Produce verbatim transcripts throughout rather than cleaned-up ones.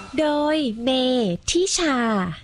โดยเมทิชา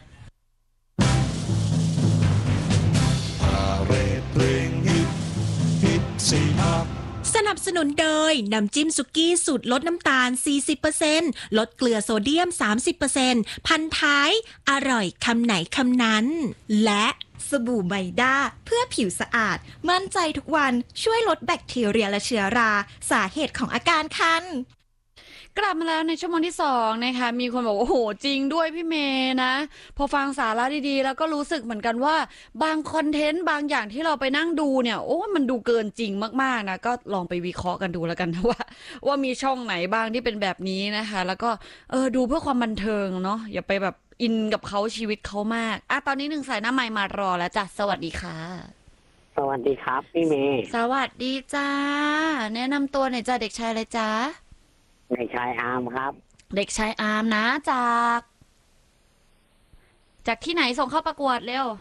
สนับสนุนโดยน้ำจิ้มสุกี้สูตรลดน้ำตาล สี่สิบเปอร์เซ็นต์ ลดเกลือโซเดียม สามสิบเปอร์เซ็นต์ พันท้ายอร่อยคำไหนคำนั้นและสบู่ไมด้าเพื่อผิวสะอาดมั่นใจทุกวันช่วยลดแบคทีเรียและเชื้อราสาเหตุของอาการคันกลับมาแล้วในชั่วโมงที่สองนะคะมีคนบอกว่าโอ้โหจริงด้วยพี่เมย์นะพอฟังสาระดีๆแล้วก็รู้สึกเหมือนกันว่าบางคอนเทนต์บางอย่างที่เราไปนั่งดูเนี่ยโอ้มันดูเกินจริงมากๆนะก็ลองไปวิเคราะห์กันดูแล้วกันว่าว่ามีช่องไหนบ้างที่เป็นแบบนี้นะคะแล้วก็เออดูเพื่อความบันเทิงเนาะอย่าไปแบบอินกับเขาชีวิตเขามากอ่ะตอนนี้หนึ่งสายหน้าไมค์มารอแล้วจ้ะสวัสดีค่ะสวัสดีครับพี่เมย์สวัสดีจ้าแนะนำตัวหน่อยจ้าเด็กชายอะไรจ้าเด็กชายอาร์มครับเด็กชายอาร์มนะจากจากที่ไหนส่งเข้าประกวดเร็ว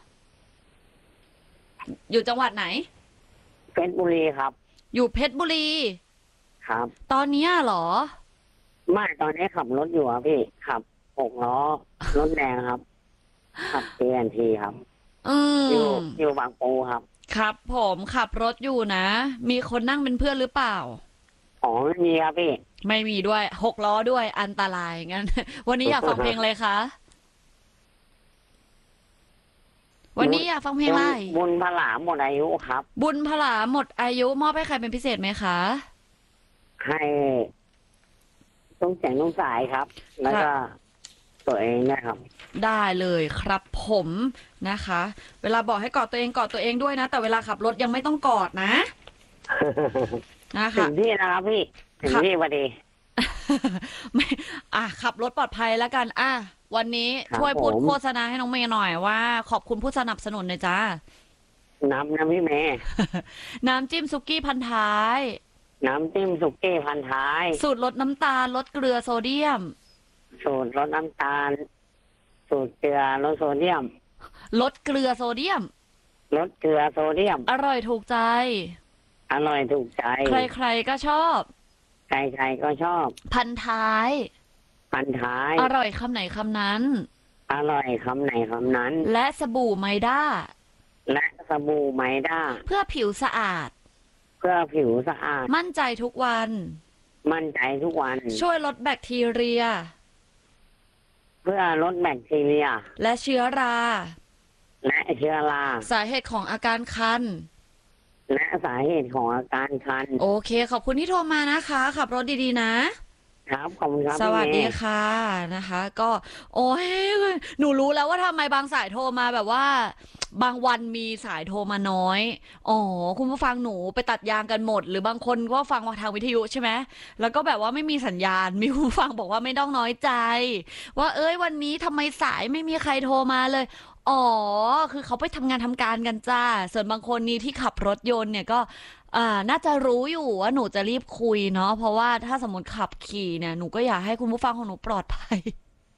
อยู่จังหวัดไหนเพชรบุรีครับอยู่เพชรบุรีครับตอนนี้เหรอไม่ตอนนี้ขับรถอยู่ครับพี่ขับหกล้อรถแดงครับขับ ที เอ็น ที ครับอยู่อยู่บางปูครับครับผมขับรถอยู่นะมีคนนั่งเป็นเพื่อนหรือเปล่าอ๋อไม่มีครับพี่ไม่มีด้วยหกล้อด้วยอันตรายงั้นวันนี้อยากฟังเพลงอะไรคะวันนี้อยากฟังเพลงอะไรบุญพลาหมดอายุครับบุญพลาหมดอายุมอบให้ใครเป็นพิเศษไหมคะให้ต้องแสงต้องสายครับแล้วก็ตัวเองนะครับได้เลยครับผมนะคะ เวลาบอกให้กอดตัวเองกอดตัวเองด้วยนะแต่เวลาขับรถยังไม่ต้องกอดนะนะคะถึงที่นะครับพี่ถึงที่พอดีไม่อ่ะขับรถปลอดภัยแล้วกันอ่ะวันนี้ช่วยพูดโฆษณาให้น้องเมย์หน่อยว่าขอบคุณผู้สนับสนุนหน่อยจ้าน้ำน้ำพี่เมย์น้ำจิ้มซุกี้พันท้ายน้ำจิ้มซุกี้พันท้ายสูตรลดน้ำตาลลดเกลือโซเดียมสูตรลดน้ำตาลสูตรเกลือลดโซเดียมลดเกลือโซเดียมลดเกลือโซเดียมอร่อยถูกใจอร่อยถูกใจใครๆก็ชอบใครๆก็ชอบพันท้ายพันท้ายอร่อยคำไหนคำนั้นอร่อยคำไหนคำนั้นและสบู่ไมด้าและสบู่ไมด้าเพื่อผิวสะอาดเพื่อผิวสะอาดมั่นใจทุกวันมั่นใจทุกวันช่วยลดแบคทีเรียเพื่อลดแบคทีเรียและเชื้อราและเชื้อราสาเหตุของอาการคันและสาเหตุของอาการคันโอเคขอบคุณที่โทรมานะคะขับรถดีๆนะครับขอบคุณครับสวัสดีค่ะนะคะก็โอ้ยหนูรู้แล้วว่าทำไมบางสายโทรมาแบบว่าบางวันมีสายโทรมาน้อยอ๋อคุณผู้ฟังหนูไปตัดยางกันหมดหรือบางคนก็ฟังทางวิทยุใช่ไหมแล้วก็แบบว่าไม่มีสัญญาณมีคุณผู้ฟังบอกว่าไม่ต้องน้อยใจว่าเอ้ยวันนี้ทำไมสายไม่มีใครโทรมาเลยอ๋อคือเขาไปทำงานทำการกันจ้าส่วนบางคนนี่ที่ขับรถยนต์เนี่ยก็อ่าน่าจะรู้อยู่ว่าหนูจะรีบคุยเนาะเพราะว่าถ้าสมมติขับขี่เนี่ยหนูก็อยากให้คุณผู้ฟังของหนูปลอดภัย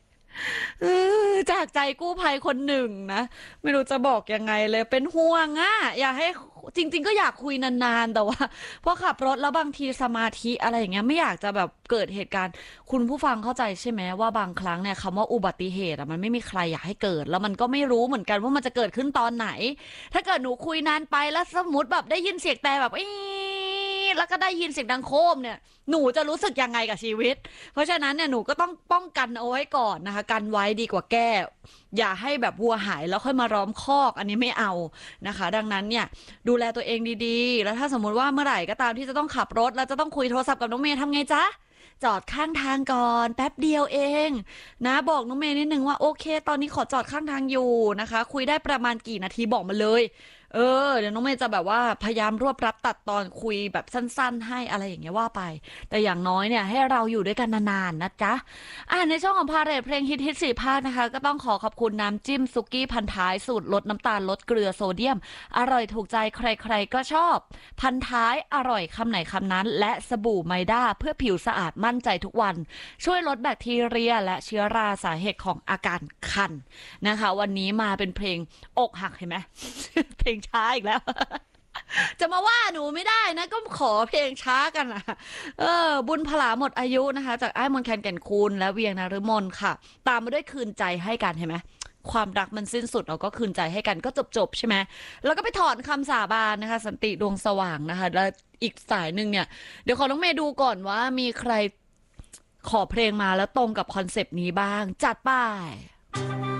จากใจกู้ภัยคนหนึ่งนะไม่รู้จะบอกยังไงเลยเป็นห่วงอ่ะอยากให้จริงๆก็อยากคุยนานๆแต่ว่าพอขับรถแล้วบางทีสมาธิอะไรอย่างเงี้ยไม่อยากจะแบบเกิดเหตุการณ์คุณผู้ฟังเข้าใจใช่ไหมว่าบางครั้งเนี่ยคำว่าอุบัติเหตุอ่ะมันไม่มีใครอยากให้เกิดแล้วมันก็ไม่รู้เหมือนกันว่ามันจะเกิดขึ้นตอนไหนถ้าเกิดหนูคุยนานไปแล้วสมมติแบบได้ยินเสียงแต่แบบอีแล้วก็ได้ยินเสียงดังโครมเนี่ยหนูจะรู้สึกยังไงกับชีวิตเพราะฉะนั้นเนี่ยหนูก็ต้องป้องกันเอาไว้ก่อนนะคะกันไว้ดีกว่าแก้อย่าให้แบบวัวหายแล้วค่อยมาล้อมคอกอันนี้ไม่เอานะคะดังนั้นเนี่ยดูแลตัวเองดีๆแล้วถ้าสมมุติว่าเมื่อไหร่ก็ตามที่จะต้องขับรถแล้วจะต้องคุยโทรศัพท์กับน้องเมย์ทำไงจ๊ะจอดข้างทางก่อนแป๊บเดียวเองนะบอกน้องเมย์นิดนึงว่าโอเคตอนนี้ขอจอดข้างทางอยู่นะคะคุยได้ประมาณกี่นาทีบอกมาเลยเออเดี๋ยวน้องเมย์จะแบบว่าพยายามรวบรัดตัดตอนคุยแบบสั้นๆให้อะไรอย่างเงี้ยว่าไปแต่อย่างน้อยเนี่ยให้เราอยู่ด้วยกันนานๆนะจ๊ะอ่าในช่วงของพาเรทเพลงฮิตฮิตสี่ภาคนะคะก็ต้องขอขอบคุณน้ำจิ้มซุกี้พันท้ายสูตรลดน้ำตาลลดเกลือโซเดียมอร่อยถูกใจใครๆก็ชอบพันท้ายอร่อยคำไหนคำนั้นและสบู่ไมด้าเพื่อผิวสะอาดมั่นใจทุกวันช่วยลดแบคทีเรียและเชื้อราสาเหตุของอาการคันนะคะวันนี้มาเป็นเพลงอกหักเห็นไหมเพลงช้าอีกแล้วจะมาว่าหนูไม่ได้นะก็ขอเพลงช้ากันนะเออบุญพลาหมดอายุนะคะจากไอ้มนต์แคนแก่นคูณและเวียงนฤมลค่ะตามมาด้วยคืนใจให้กันเห็นไหมความรักมันสิ้นสุดเราก็คืนใจให้กันก็จบจบใช่ไหมแล้วก็ไปถอนคำสาบานนะคะสันติดวงสว่างนะคะแล้วอีกสายหนึ่งเนี่ยเดี๋ยวขอน้องเมย์ดูก่อนว่ามีใครขอเพลงมาแล้วตรงกับคอนเซปต์นี้บ้างจัดไป